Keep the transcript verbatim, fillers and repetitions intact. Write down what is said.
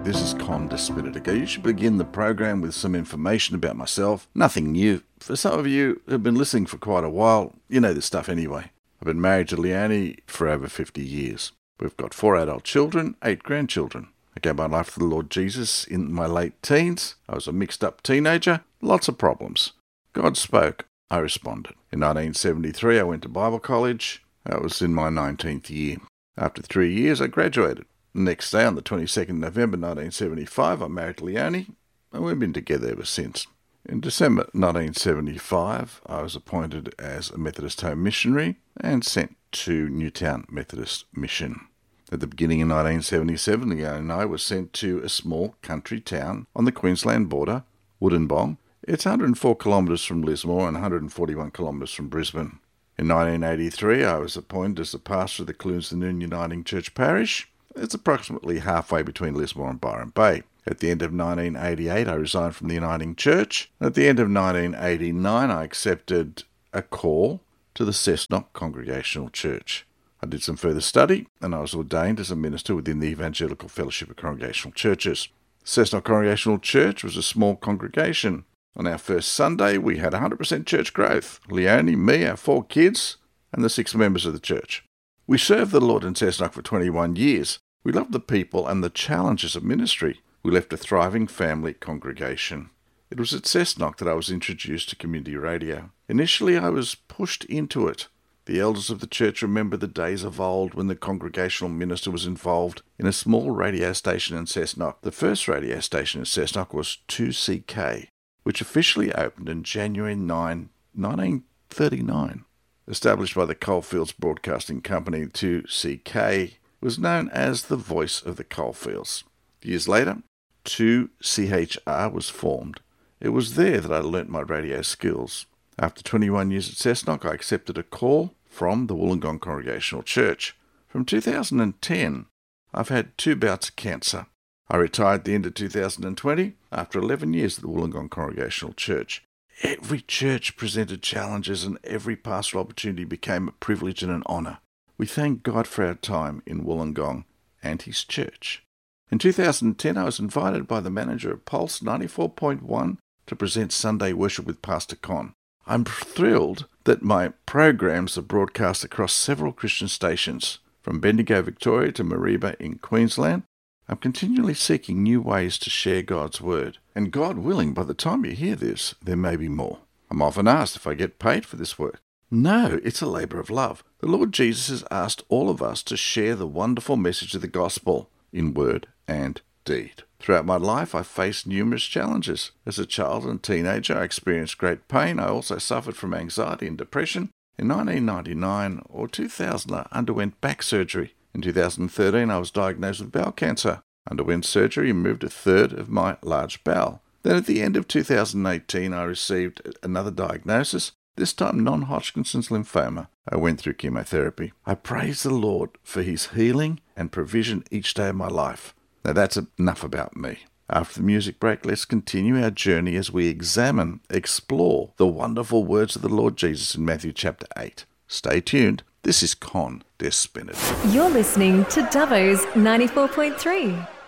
this is Con Despinator. I usually begin the program with some information about myself. Nothing new. For some of you who've been listening for quite a while, you know this stuff anyway. I've been married to Leonie for over fifty years. We've got four adult children, eight grandchildren. I gave my life to the Lord Jesus in my late teens. I was a mixed-up teenager, lots of problems. God spoke. I responded. In nineteen seventy-three, I went to Bible college. I was in my nineteenth year. After three years, I graduated. The next day, on the twenty-second of November nineteen seventy-five, I married Leonie, and we've been together ever since. In December nineteen seventy-five, I was appointed as a Methodist home missionary and sent to Newtown Methodist Mission. At the beginning of nineteen seventy-seven, Leonie and I were sent to a small country town on the Queensland border, Wollongong. It's one hundred four kilometres from Lismore and one hundred forty-one kilometres from Brisbane. In nineteen eighty-three, I was appointed as the pastor of the Clunesdon Uniting Church Parish. It's approximately halfway between Lismore and Byron Bay. At the end of nineteen eighty-eight, I resigned from the Uniting Church. At the end of nineteen eighty-nine, I accepted a call to the Cessnock Congregational Church. I did some further study, and I was ordained as a minister within the Evangelical Fellowship of Congregational Churches. Cessnock Congregational Church was a small congregation. On our first Sunday, we had one hundred percent church growth. Leonie, me, our four kids, and the six members of the church. We served the Lord in Cessnock for twenty-one years. We loved the people and the challenges of ministry. We left a thriving family congregation. It was at Cessnock that I was introduced to community radio. Initially, I was pushed into it. The elders of the church remember the days of old when the congregational minister was involved in a small radio station in Cessnock. The first radio station in Cessnock was two C K, which officially opened in January ninth, nineteen thirty-nine. Established by the Coalfields Broadcasting Company, two C K was known as the Voice of the Coalfields. Years later, two C H R was formed. It was there that I learnt my radio skills. After twenty-one years at Cessnock, I accepted a call from the Wollongong Congregational Church. From two thousand ten, I've had two bouts of cancer. I retired at the end of two thousand twenty after eleven years at the Wollongong Congregational Church. Every church presented challenges and every pastoral opportunity became a privilege and an honour. We thank God for our time in Wollongong and His church. In two thousand ten, I was invited by the manager of Pulse ninety-four point one to present Sunday Worship with Pastor Con. I'm thrilled that my programs are broadcast across several Christian stations, from Bendigo, Victoria to Mareeba in Queensland. I'm continually seeking new ways to share God's Word. And God willing, by the time you hear this, there may be more. I'm often asked if I get paid for this work. No, it's a labour of love. The Lord Jesus has asked all of us to share the wonderful message of the gospel in word and deed. Throughout my life, I faced numerous challenges. As a child and teenager, I experienced great pain. I also suffered from anxiety and depression. In nineteen ninety-nine or two thousand, I underwent back surgery. In two thousand thirteen, I was diagnosed with bowel cancer, underwent surgery and removed a third of my large bowel. Then at the end of two thousand eighteen, I received another diagnosis, this time non-Hodgkin's lymphoma. I went through chemotherapy. I praise the Lord for His healing and provision each day of my life. Now that's enough about me. After the music break, let's continue our journey as we examine, explore the wonderful words of the Lord Jesus in Matthew chapter eight. Stay tuned. This is Con Despinator. You're listening to Dubbo's ninety-four point three.